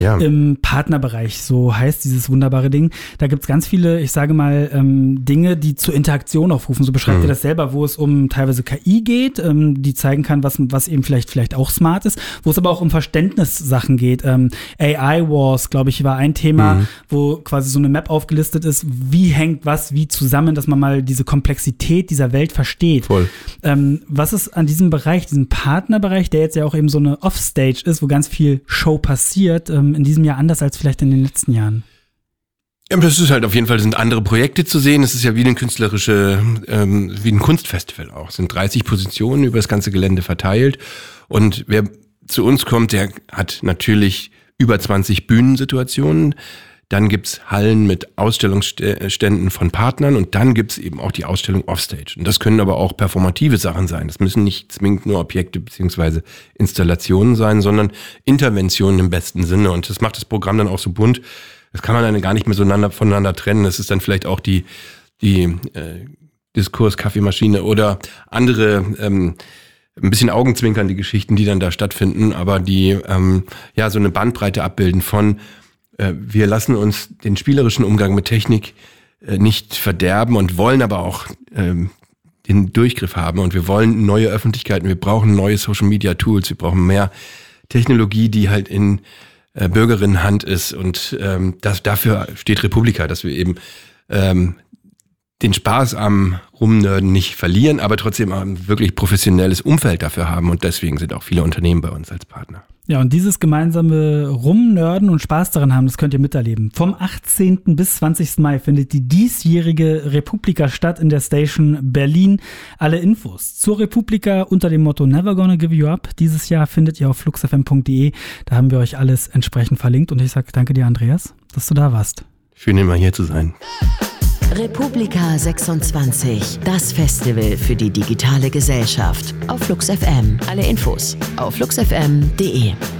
im Partnerbereich, so heißt dieses wunderbare Ding. Da gibt's ganz viele, ich sage mal, Dinge, die zur Interaktion aufrufen. So beschreibt ihr das selber, wo es um teilweise KI geht, die zeigen kann, was eben vielleicht auch smart ist, wo es aber auch um Verständnissachen geht. AI Wars, glaube ich, war ein Thema, wo quasi so eine Map aufgelistet ist, wie hängt was wie zusammen, dass man mal diese Komplexität dieser Welt versteht. Voll. Was ist an diesem Bereich, diesem Partnerbereich, der jetzt ja auch eben so eine Offstage ist, wo ganz viel Show passiert, in diesem Jahr anders als vielleicht in den letzten Jahren? Ja, das ist halt auf jeden Fall, sind andere Projekte zu sehen. Es ist ja wie ein wie ein Kunstfestival auch. Es sind 30 Positionen über das ganze Gelände verteilt. Und wer zu uns kommt, der hat natürlich über 20 Bühnensituationen. Dann gibt's Hallen mit Ausstellungsständen von Partnern und dann gibt's eben auch die Ausstellung Offstage. Und das können aber auch performative Sachen sein. Das müssen nicht zwingend nur Objekte beziehungsweise Installationen sein, sondern Interventionen im besten Sinne. Und das macht das Programm dann auch so bunt. Das kann man dann gar nicht mehr voneinander trennen. Das ist dann vielleicht auch die Diskurs-Kaffeemaschine oder andere ein bisschen augenzwinkernde Geschichten, die dann da stattfinden, aber die so eine Bandbreite abbilden von wir lassen uns den spielerischen Umgang mit Technik nicht verderben und wollen aber auch den Durchgriff haben und wir wollen neue Öffentlichkeiten, wir brauchen neue Social-Media-Tools, wir brauchen mehr Technologie, die halt in Bürgerinnenhand ist und dafür steht Republika, dass wir eben den Spaß am Rumnörden nicht verlieren, aber trotzdem ein wirklich professionelles Umfeld dafür haben und deswegen sind auch viele Unternehmen bei uns als Partner. Ja, und dieses gemeinsame Rumnörden und Spaß daran haben, das könnt ihr miterleben. Vom 18. bis 20. Mai findet die diesjährige Republika statt in der Station Berlin. Alle Infos zur Republika unter dem Motto Never Gonna Give You Up dieses Jahr findet ihr auf fluxfm.de. Da haben wir euch alles entsprechend verlinkt und ich sage danke dir, Andreas, dass du da warst. Schön, immer hier zu sein. Republika 26, das Festival für die digitale Gesellschaft. Auf Flux FM. Alle Infos auf fluxfm.de.